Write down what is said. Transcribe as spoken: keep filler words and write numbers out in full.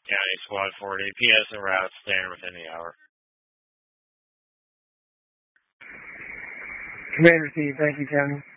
County Squad forty. P S and route standard within the hour. Commander Steve, thank you, County.